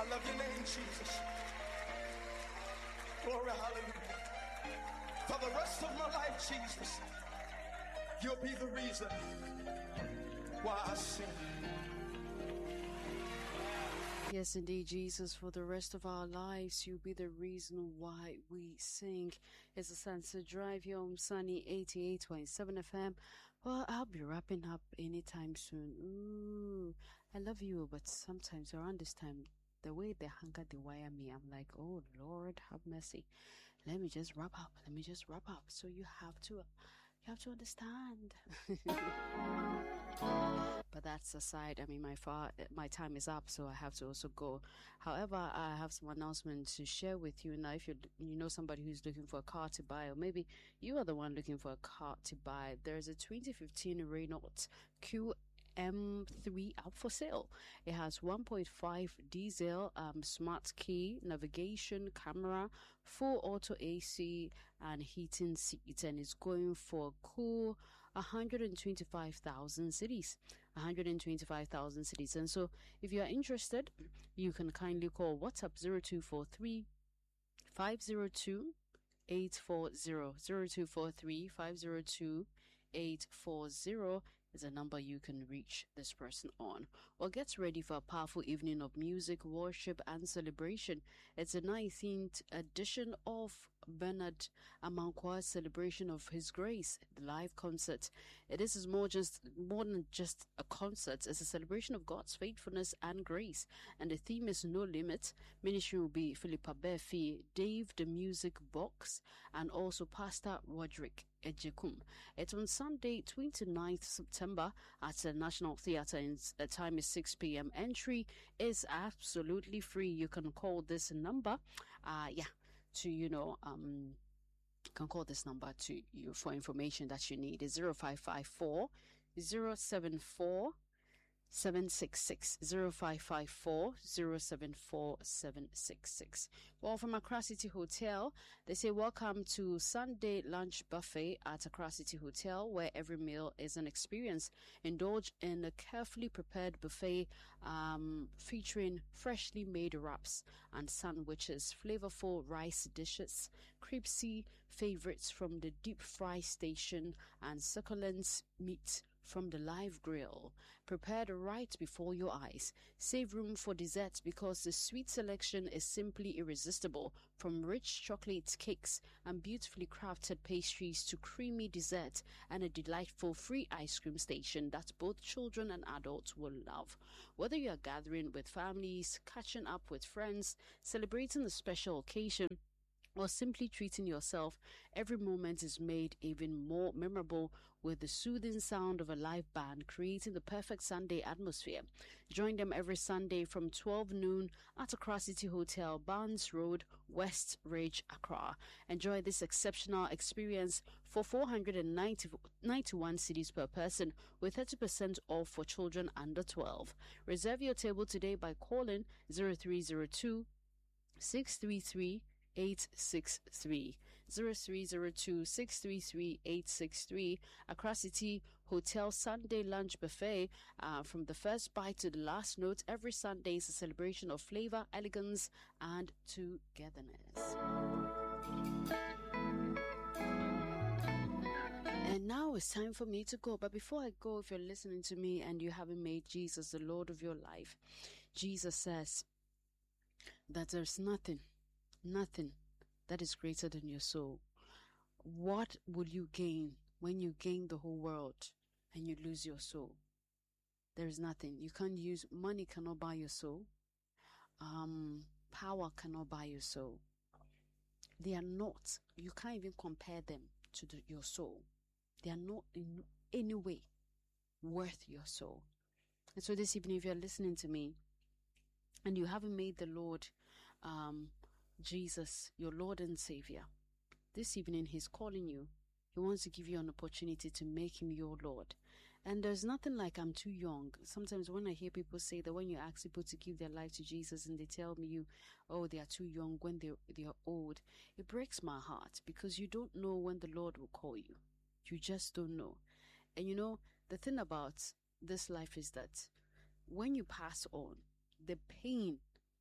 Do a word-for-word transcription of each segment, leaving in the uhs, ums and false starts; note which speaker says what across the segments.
Speaker 1: I love your name, Jesus. Glory, hallelujah. For the rest of my life, Jesus, you'll be the reason why I sing.
Speaker 2: Yes, indeed, Jesus, for the rest of our lives, you'll be the reason why we sing. It's a Sunset Drive here on Sunny eighty-eight point seven F M. Well, I'll be wrapping up anytime soon. Ooh, I love you, but sometimes around this time, the way they hunger, they wire me, I'm like, oh, Lord, have mercy. Let me just wrap up. Let me just wrap up. So you have to, you have to understand. But that's aside. I mean, my far, my time is up, so I have to also go. However, I have some announcements to share with you. Now, if you you know somebody who's looking for a car to buy, or maybe you are the one looking for a car to buy, there's a twenty fifteen Renault Q M three up for sale. It has one point five diesel, um, smart key, navigation, camera, full auto A C, and heating seats, and it's going for a cool one hundred twenty-five thousand cedis. one hundred twenty-five thousand cedis. And so, if you are interested, you can kindly call WhatsApp zero two four three, five zero two, eight four zero. zero two four three, five zero two, eight four zero is a number you can reach this person on. Or get ready for a powerful evening of music, worship, and celebration. It's the nineteenth edition of Bernard Amankwa's celebration of His Grace, the live concert. It is more just more than just a concert. It's a celebration of God's faithfulness and grace. And the theme is No Limit. Ministry will be Philippa Befi, Dave the Music Box, and also Pastor Roderick Ejekum. It's on Sunday, twenty-ninth September at the National Theatre. And the time is six p m Entry is absolutely free. You can call this number, uh, yeah, to, you know, um, you can call this number to you for information that you need. It's zero five five four, zero seven four, seven six six. zero five five four, zero seven four, seven six six. Well, from Accra City Hotel, they say welcome to Sunday lunch buffet at Accra City Hotel, where every meal is an experience. Indulge in a carefully prepared buffet um, featuring freshly made wraps and sandwiches, flavorful rice dishes, crispy favorites from the deep fry station, and succulent meat from the live grill, prepared right before your eyes. Save room for desserts because the sweet selection is simply irresistible, from rich chocolate cakes and beautifully crafted pastries to creamy dessert and a delightful free ice cream station that both children and adults will love. Whether you are gathering with families, catching up with friends, celebrating a special occasion, or simply treating yourself, every moment is made even more memorable with the soothing sound of a live band, creating the perfect Sunday atmosphere. Join them every Sunday from twelve noon at Accra City Hotel, Barnes Road, West Ridge, Accra. Enjoy this exceptional experience for four hundred ninety-one cedis per person, with thirty percent off for children under twelve. Reserve your table today by calling zero three zero two, six three three, eight six three. zero three zero two, six three three, eight six three. Accra City Hotel Sunday Lunch Buffet. Uh, from the first bite to the last note, every Sunday is a celebration of flavor, elegance, and togetherness. And now it's time for me to go. But before I go, if you're listening to me and you haven't made Jesus the Lord of your life, Jesus says that there's nothing Nothing that is greater than your soul. What will you gain when you gain the whole world and you lose your soul? There is nothing. You can't use, money cannot buy your soul. Um, power cannot buy your soul. They are not, you can't even compare them to the, your soul. They are not in any way worth your soul. And so this evening, if you're listening to me and you haven't made the Lord, um, Jesus, your Lord and Savior, this evening He's calling you. He wants to give you an opportunity to make Him your Lord. And there's nothing like I'm too young. Sometimes when I hear people say that when you ask people to give their life to Jesus and they tell me you, oh, they are too young when they they are old, it breaks my heart, because you don't know when the Lord will call you. You just don't know. And you know, the thing about this life is that when you pass on, the pain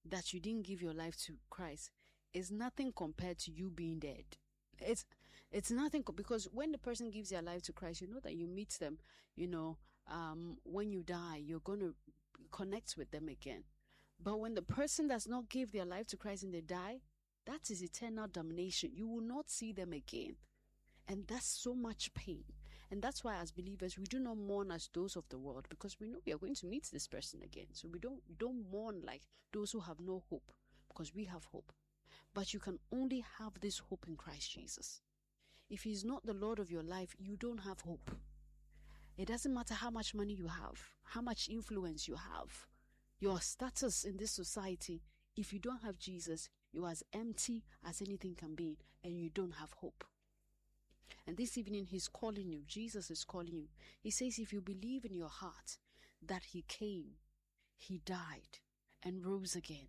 Speaker 2: that you didn't give your life to Christ is nothing compared to you being dead. It's it's nothing co- because when the person gives their life to Christ, you know that you meet them, you know, um, when you die, you're going to connect with them again. But when the person does not give their life to Christ and they die, that is eternal damnation. You will not see them again. And that's so much pain. And that's why as believers, we do not mourn as those of the world, because we know we are going to meet this person again. So we don't, we don't mourn like those who have no hope, because we have hope. But you can only have this hope in Christ Jesus. If he's not the Lord of your life, you don't have hope. It doesn't matter how much money you have, how much influence you have, your status in this society. If you don't have Jesus, you're as empty as anything can be, and you don't have hope. And this evening, he's calling you. Jesus is calling you. He says, if you believe in your heart that he came, he died, and rose again.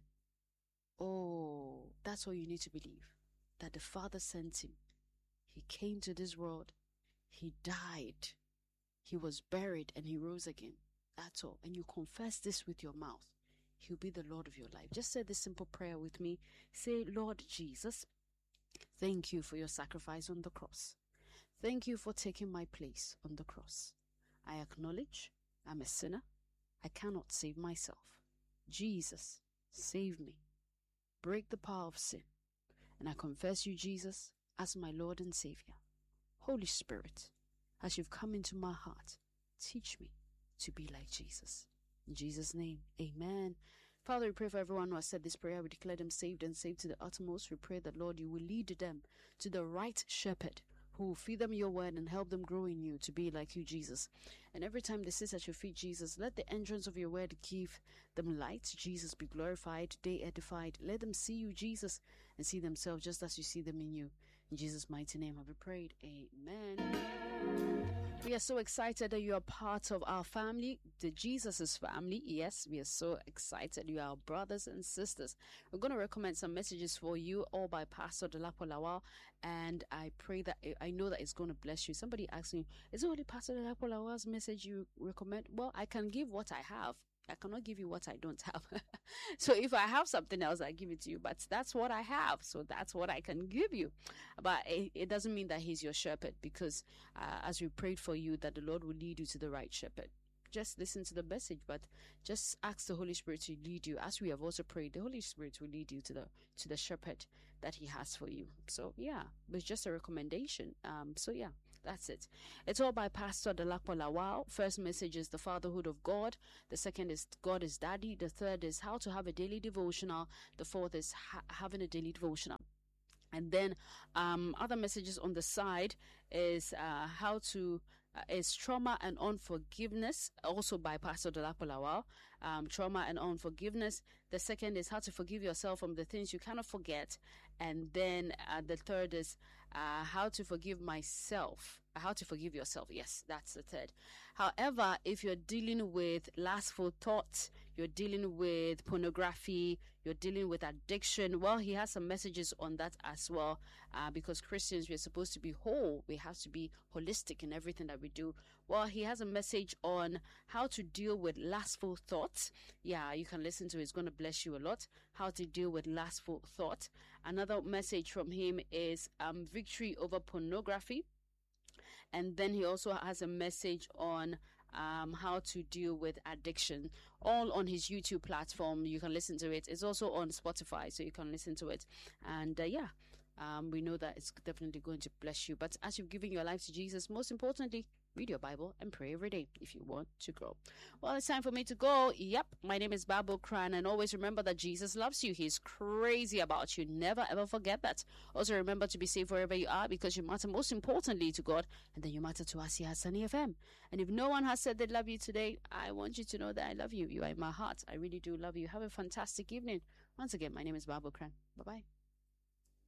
Speaker 2: Oh, that's all you need to believe. That the Father sent him. He came to this world. He died. He was buried, and he rose again. That's all. And you confess this with your mouth. He'll be the Lord of your life. Just say this simple prayer with me. Say, Lord Jesus, thank you for your sacrifice on the cross. Thank you for taking my place on the cross. I acknowledge I'm a sinner. I cannot save myself. Jesus, save me. Break the power of sin. And I confess you, Jesus, as my Lord and Savior. Holy Spirit, as you've come into my heart, teach me to be like Jesus. In Jesus' name, amen. Father, we pray for everyone who has said this prayer. We declare them saved and saved to the uttermost. We pray that, Lord, you will lead them to the right shepherd who will feed them your word and help them grow in you to be like you, Jesus. And every time they sit at your feet, Jesus, let the entrance of your word give them light. Jesus, be glorified, they edified. Let them see you, Jesus, and see themselves just as you see them in you. In Jesus' mighty name have we prayed. Amen. We are so excited that you are part of our family, the Jesus' family. Yes, we are so excited. You are our brothers and sisters. We're going to recommend some messages for you, all by Pastor Dolapo Lawal. And I pray that, I know that it's going to bless you. Somebody asked me, is it only Pastor Dolapo Lawal's message you recommend? Well, I can give what I have. I cannot give you what I don't have. So if I have something else, I give it to you. But that's what I have. So that's what I can give you. But it, it doesn't mean that he's your shepherd, because uh, as we prayed for you, that the Lord will lead you to the right shepherd. Just listen to the message, but just ask the Holy Spirit to lead you. As we have also prayed, the Holy Spirit will lead you to the to the shepherd that he has for you. So yeah, it's just a recommendation. Um. So yeah. That's it. It's all by Pastor Dolapo Lawal. First message is the fatherhood of God. The second is God is Daddy. The third is how to have a daily devotional. The fourth is ha- having a daily devotional. And then um, other messages on the side is uh, how to uh, is trauma and unforgiveness, also by Pastor Dolapo Lawal. Um, trauma and unforgiveness. The second is how to forgive yourself from the things you cannot forget. And then uh, the third is uh, how to forgive myself. How to forgive yourself. Yes, that's the third. However, if you're dealing with lustful thoughts, you're dealing with pornography, you're dealing with addiction, well, he has some messages on that as well. Uh, because Christians, we're supposed to be whole. We have to be holistic in everything that we do. Well, he has a message on how to deal with lustful thoughts. Yeah, you can listen to it. It's going to bless you a lot. How to deal with lustful thoughts. Another message from him is um, victory over pornography. And then he also has a message on um, how to deal with addiction, all on his YouTube platform. You can listen to it. It's also on Spotify, so you can listen to it. And uh, yeah, um, we know that it's definitely going to bless you. But as you've given your life to Jesus, most importantly, read your Bible and pray every day if you want to grow. Well, it's time for me to go. Yep, my name is Babu Kran, and always remember that Jesus loves you. He's crazy about you. Never ever forget that. Also remember to be safe wherever you are, because you matter most importantly to God, and then you matter to us here at Sunny F M. And if no one has said they love you today, I want you to know that I love you. You are in my heart. I really do love you. Have a fantastic evening. Once again, my name is Babu Kran. Bye-bye.